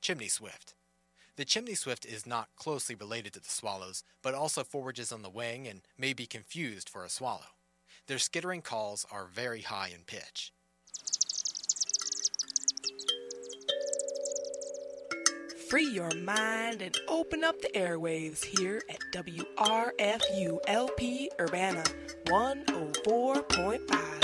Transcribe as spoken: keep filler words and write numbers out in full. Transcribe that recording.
chimney swift. The chimney swift is not closely related to the swallows, but also forages on the wing and may be confused for a swallow. Their skittering calls are very high in pitch. Free your mind and open up the airwaves here at W R F U L P Urbana one oh four point five.